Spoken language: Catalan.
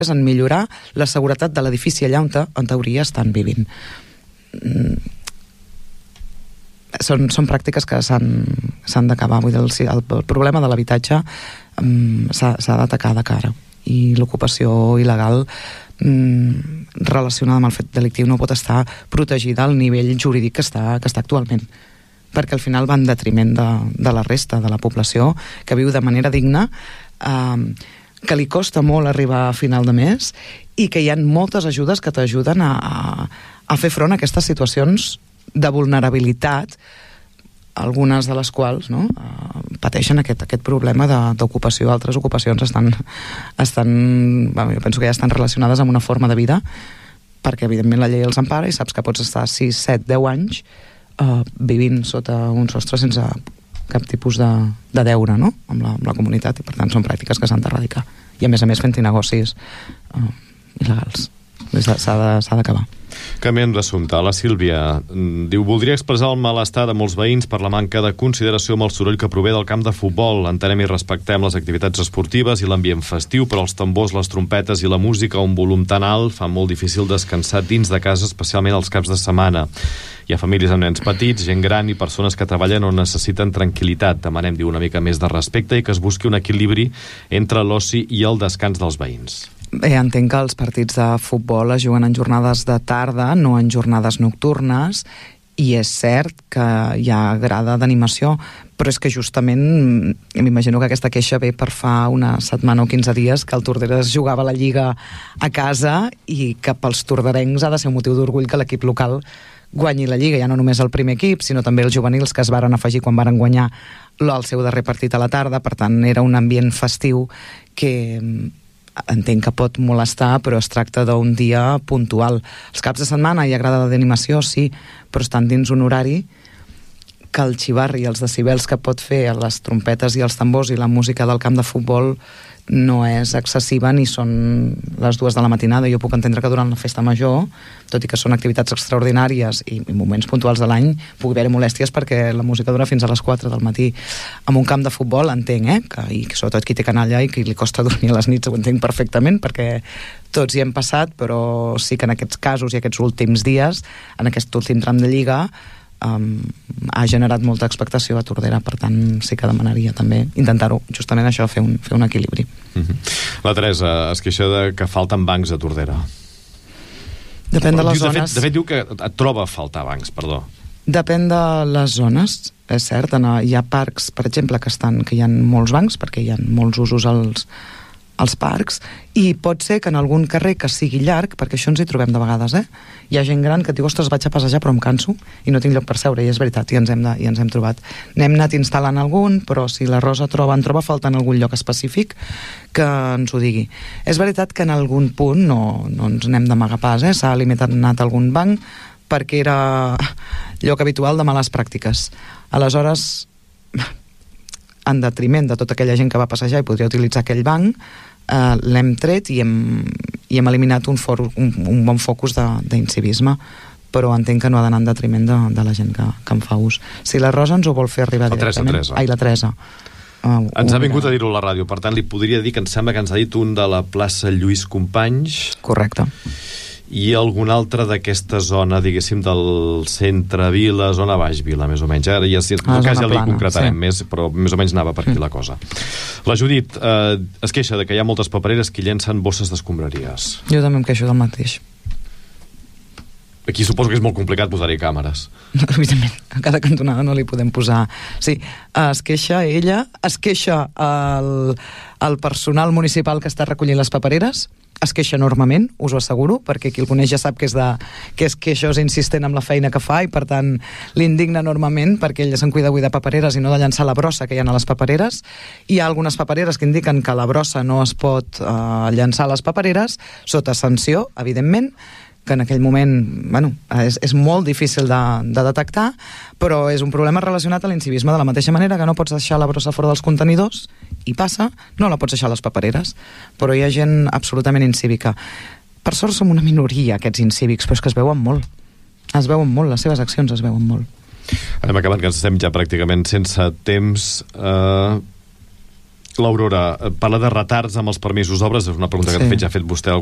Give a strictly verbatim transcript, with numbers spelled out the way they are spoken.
en millorar la seguretat de l'edifici allà on, en teoria estan vivint. Mm. Són, són pràctiques que s'han d'acabar. Vull dir, el, el, el problema de l'habitatge um, s'ha d'atacar de cara, i l'ocupació il·legal um, relacionada amb el fet delictiu no pot estar protegida al nivell jurídic que està, que està actualment, perquè al final va en detriment de, de la resta de la població que viu de manera digna, um, que li costa molt arribar a final de mes, i que hi ha moltes ajudes que t'ajuden a, a, a fer front a aquestes situacions de vulnerabilitat, algunes de les quals, no, pateixen aquest, aquest problema d'ocupació. Altres ocupacions estan, estan bueno, jo penso que ja estan relacionades amb una forma de vida, perquè evidentment la llei els empara i saps que pots estar sis, set, deu anys uh, vivint sota un sostre sense cap tipus de, de deure, no?, amb la, amb la comunitat, i per tant són pràctiques que s'han d'erradicar, i a més a més fent-hi negocis uh, il·legals. S'ha d'acabar. Canviem d'assumpte. La Sílvia diu: voldria expressar el malestar de molts veïns per la manca de consideració amb el soroll que prové del camp de futbol. Entenem i respectem les activitats esportives i l'ambient festiu, però els tambors, les trompetes i la música a un volum tan alt fan molt difícil descansar dins de casa, especialment els caps de setmana. Hi ha famílies amb nens petits, gent gran i persones que treballen o necessiten tranquil·litat. Demanem, diu, una mica més de respecte i que es busqui un equilibri entre l'oci i el descans dels veïns. Bé, entenc que els partits de futbol es juguen en jornades de tarda, no en jornades nocturnes, i és cert que hi ha grada d'animació, però és que justament m'imagino que aquesta queixa ve per fa una setmana o quinze dies que el Tordera es jugava la Lliga a casa, i que pels torderencs ha de ser un motiu d'orgull que l'equip local guanyi la Lliga, ja no només el primer equip, sinó també els juvenils que es varen afegir quan varen guanyar el seu darrer partit a la tarda. Per tant, era un ambient festiu que entenc que pot molestar, però es tracta d'un dia puntual. Els caps de setmana hi ha grada d'animació, sí, però estan dins un horari que el xivarri i els decibels que pot fer les trompetes i els tambors i la música del camp de futbol no és excessiva, ni són les dues de la matinada. Jo puc entendre que durant la festa major, tot i que són activitats extraordinàries i, i moments puntuals de l'any, pugui haver molèsties perquè la música dura fins a les quatre del matí. En un camp de futbol entenc, eh, que, i sobretot qui té canalla i qui li costa dormir a les nits, ho entenc perfectament, perquè tots hi hem passat, però sí que en aquests casos i aquests últims dies, en aquest últim tram de Lliga, Um, ha generat molta expectació a Tordera. Per tant, sí que demanaria també intentar-ho, justament això, fer un, fer un equilibri. Uh-huh. La Teresa es queixa de que falten bancs a Tordera. Depèn de les de zones. Fet, de fet, diu que et troba a faltar bancs, perdó. Depèn de les zones, és cert. Hi ha parcs, per exemple, que, estan, que hi ha molts bancs, perquè hi ha molts usos als, als parcs, i pot ser que en algun carrer que sigui llarg, perquè això ens hi trobem de vegades, eh? Hi ha gent gran que diu, ostres, vaig a passejar però em canso i no tinc lloc per seure, i és veritat, i ens hem, de, i ens hem trobat. N'hem anat instal·lant algun, però si la Rosa troba, en troba falta en algun lloc específic, que ens ho digui. És veritat que en algun punt, no, no ens n'hem d'amagar pas, eh? S'ha eliminat algun banc perquè era lloc habitual de males pràctiques. Aleshores, en detriment de tota aquella gent que va passejar i podria utilitzar aquell banc, Uh, l'hem tret i hem, i hem eliminat un, for, un, un bon focus d'incivisme, però entenc que no ha d'anar en detriment de, de la gent que, que en fa ús. Si la Rosa ens ho vol fer arribar la directament... Teresa. Ai, la Teresa. Uh, ens ha vingut a dir-ho a la ràdio, per tant li podria dir que em sembla que ens ha dit un de la plaça Lluís Companys. Correcte. I algun altre d'aquesta zona, diguéssim, del centre Vila, zona baix Vila, més o menys. Ara ja, si, ah, cas ja li concretarem sí. més, però més o menys anava per aquí mm. la cosa. La Judit eh, es queixa de que hi ha moltes papereres que llencen bosses d'escombraries. Jo també em queixo del mateix. Aquí suposo que és molt complicat posar-hi càmeres. Evidentment, a cada cantonada no li podem posar... Sí, es queixa ella, es queixa el, el personal municipal que està recollint les papereres, es queixa enormement, us ho asseguro, perquè qui el coneix ja sap que és, de, que, és que això és insistent amb la feina que fa, i per tant l'indigna enormement, perquè ella se'n cuida de papereres i no de llançar la brossa que hi ha a les papereres. Hi ha algunes papereres que indiquen que la brossa no es pot uh, llançar a les papereres, sota sanció, evidentment, que en aquell moment, bueno, és, és molt difícil de, de detectar, però és un problema relacionat a l'incivisme, de la mateixa manera que no pots deixar la brossa fora dels contenidors, i passa, no la pots deixar a les papereres, però hi ha gent absolutament incívica. Per sort som una minoria, aquests incívics, però és que es veuen molt. Es veuen molt, les seves accions es veuen molt. Hem acabat, que ens estem ja pràcticament sense temps. Uh, L'Aurora parla de retards amb els permisos d'obres, és una pregunta que sí. de fet ja ha fet vostè